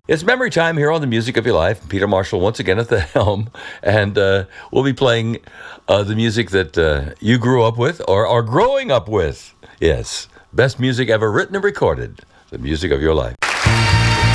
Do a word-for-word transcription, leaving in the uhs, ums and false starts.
It's memory time here on The Music of Your Life. Peter Marshall once again at the helm, and uh, we'll be playing uh, the music that uh, you grew up with or are growing up with. Yes, best music ever written and recorded. The music of your life.